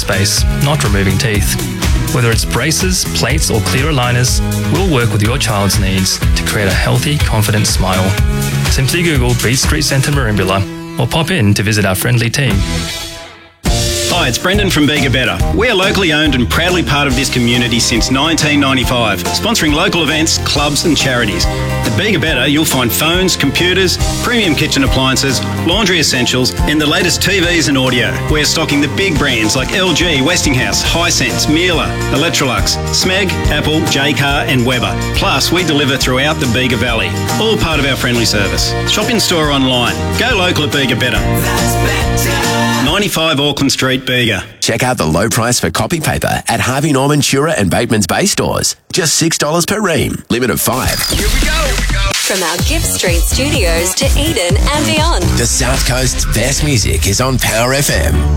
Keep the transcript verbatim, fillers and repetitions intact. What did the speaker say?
space, not removing teeth. Whether it's braces, plates or clear aligners, we'll work with your child's needs to create a healthy, confident smile. Simply Google Beach Street Centre Merimbula or pop in to visit our friendly team. Hi, it's Brendan from Bega Better. We are locally owned and proudly part of this community since nineteen ninety-five, sponsoring local events, clubs and charities. At Bega Better, you'll find phones, computers, premium kitchen appliances, laundry essentials and the latest T Vs and audio. We're stocking the big brands like L G, Westinghouse, Hisense, Miele, Electrolux, Smeg, Apple, Jaycar and Weber. Plus, we deliver throughout the Bega Valley, all part of our friendly service. Shop in store online. Go local at Bega Better. That's better. ninety-five Auckland Street, Bega. Check out the low price for copy paper at Harvey Norman, Shura and Bateman's Bay stores. Just six dollars per ream. Limit of five. Here we go. Here we go. From our Gift Street studios to Eden and beyond. The South Coast's best music is on Power F M.